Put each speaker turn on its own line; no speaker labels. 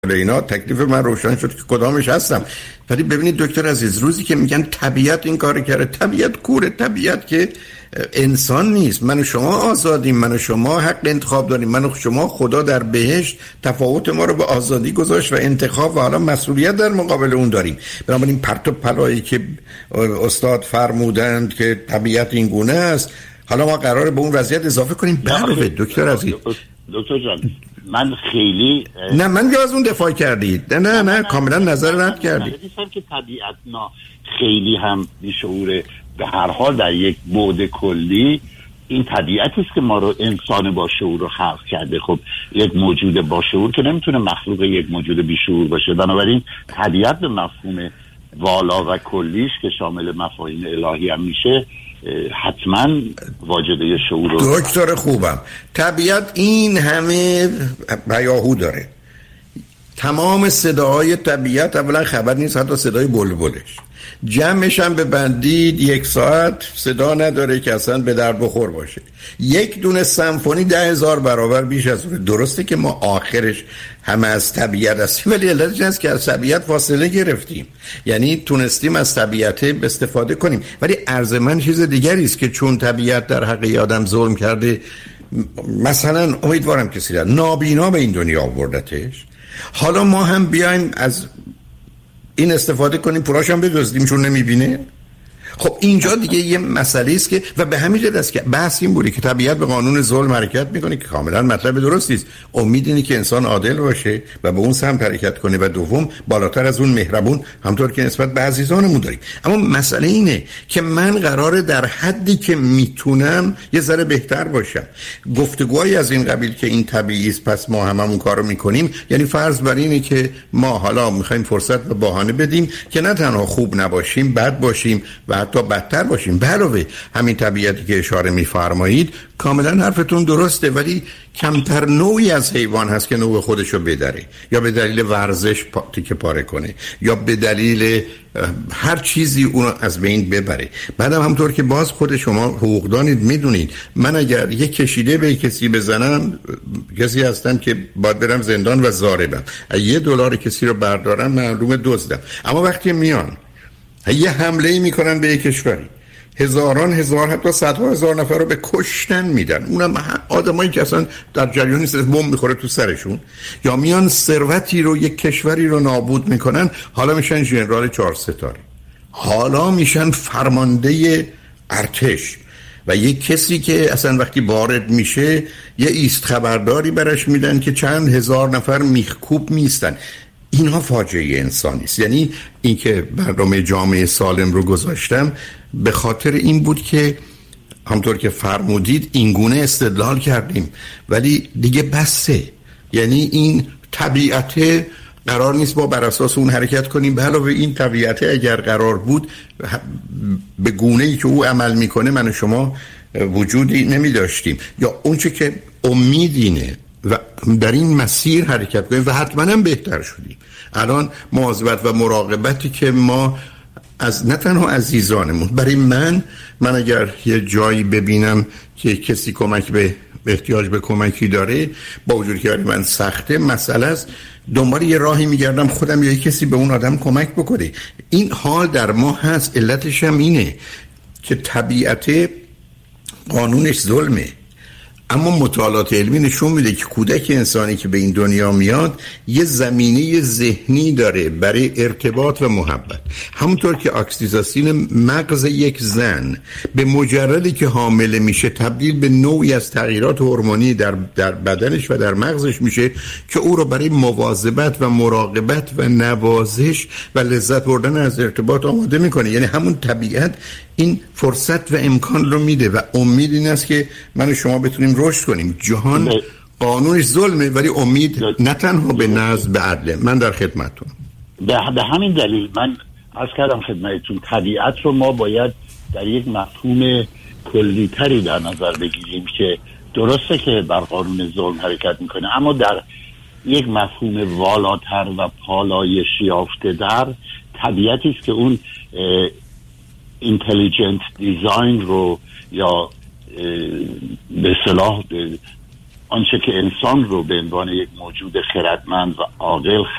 اینا تکلیف من روشن شد که کدامش هستم. ولی ببینید دکتر عزیز، روزی که میگن طبیعت این کار کرده، طبیعت کوره، طبیعت که انسان نیست. من و شما آزادیم، من و شما حق انتخاب داریم، من و شما خدا در بهشت تفاوت ما رو به آزادی گذاشت و انتخاب و حالا مسئولیت در مقابل اون داریم. بنابراین پرت و پلایی که استاد فرمودند که طبیعت این گونه است، حالا ما قراره به اون وضعیت اضافه کنیم. بله دکتر عزیز.
دکتر جان من خیلی
نه من از اون دفاع کردید. نه کاملا نظر رد کردید.
من که طبیعت خیلی هم بیشعوره. به هر حال در یک بعد کلی این طبیعتی است که ما رو انسان با شعور رو خلق کرده. خب یک موجود با شعور که نمیتونه مخلوق یک موجود بیشعور باشه. بنابراین طبیعت به مفهوم والا و کلیش که شامل مفاهیم الهی هم میشه حتما واجده شعور رو.
دکتر خوبم، طبیعت این همه بیاهو داره. تمام صداهای طبیعت اولا خبر نیست، حتی صدای بلبلش جمعش هم ببندید 1 ساعت صدا نداره که اصلا به درد بخور باشه. یک دونه سمفونی 10,000 برابر بیش از اونه. درسته که ما آخرش همه از طبیعت هستیم، ولی علتش این است که از طبیعت فاصله گرفتیم، یعنی تونستیم از طبیعت استفاده کنیم. ولی عرض من چیز دیگری است که چون طبیعت در حق آدم ظلم کرده، مثلا امیدوارم کسی را نابینا به این دنیا آوردتش، حالا ما هم بیایم از این استفاده کنیم پولاش هم بدزدیم چون نمیبینه. خب اینجا دیگه یه مسئله است که و به همین جهت است که بحث این بوده که طبیعت به قانون ظلم حرکت میکنه که کاملا مطلب درستی است. امید اینه که انسان عادل باشه و به اون سمت حرکت کنه و دوم بالاتر از اون مهربون، همونطور که نسبت به عزیزانمون داریم. اما مسئله اینه که من قراره در حدی که میتونم یه ذره بهتر باشم. گفتگوهای از این قبیل که این طبیعی است پس ما هممون کارو میکنیم، یعنی فرض بر اینه که ما حالا میخوایم فرصت و بهانه بدیم که نه تنها خوب نباشیم، بد باشیم و حتی بدتر باشیم. به علاوه همین طبیعتی که اشاره می‌فرمایید کاملا حرفتون درسته، ولی کمتر نوعی از حیوان هست که نوع خودشو بدره، یا به دلیل ورزش تیکه پاره کنه، یا به دلیل هر چیزی اونو از بین ببره. بعدم همونطور که باز خود شما حقوقدانید میدونید، من اگر یک کشیده به کسی بزنم، کسی هستم که باید برم زندان و ضاربم. $1 کسی رو بردارم معلومه دزدم. اما وقتی میان یه حمله میکنن به یک کشوری، هزاران هزار حتی صدها هزار نفر رو به کشتن میدن، اونم آدمایی که اصلا در جریان نیست، بمب میخوره تو سرشون، یا میان ثروتی رو یک کشوری رو نابود میکنن، حالا میشن ژنرال 4 ستاره، حالا میشن فرمانده ارتش و یک کسی که اصلا وقتی وارد میشه یه ایست خبرداری برش میدن که چند هزار نفر میخکوب میستن. اینها فاجعه انسانی است. یعنی اینکه برنامه جامعه سالم رو گذاشتم به خاطر این بود که همونطور که فرمودید این گونه استدلال کردیم، ولی دیگه بسه. یعنی این طبیعت قرار نیست ما بر اساس اون حرکت کنیم. به علاوه این طبیعت اگر قرار بود به گونه‌ای که او عمل میکنه من و شما وجودی نمی داشتیم، یا اونچه که امیدینه و در این مسیر حرکت کنیم و حتما هم بهتر شدیم. الان مواظبت و مراقبتی که ما از نه تنها عزیزانمون، برای من اگر یه جایی ببینم که کسی کمک به احتیاج به کمکی داره، با وجود که من سخته مسئله است، دنبال یه راهی میگردم خودم یا کسی به اون آدم کمک بکنه. این حال در ما هست. علتش هم اینه که طبیعت قانونش ظلمه، اما مطالعات علمی نشون میده که کودک انسانی که به این دنیا میاد یه زمینه ذهنی داره برای ارتباط و محبت. همونطور که اکسیتوسین مغز یک زن به مجردی که حامله میشه تبدیل به نوعی از تغییرات هورمونی در بدنش و در مغزش میشه که او رو برای مواظبت و مراقبت و نوازش و لذت بردن از ارتباط آماده میکنه. یعنی همون طبیعت این فرصت و امکان رو میده و امید این است که من و شما بتونیم رشد کنیم. جهان قانونش ظلمه ولی امید نه تنها به نظم به عدل. من در خدمتتون.
به همین دلیل من عرض کردم خدمتتون طبیعت رو ما باید در یک مفهوم کلی‌تری در نظر بگیریم که درسته که بر قانون ظلم حرکت میکنه، اما در یک مفهوم والاتر و پالایش یافته در طبیعتی است که اون اینتلیجنت دیزاین رو یا به اصطلاح آنچه که انسان رو به عنوان یک موجود خردمند و عاقل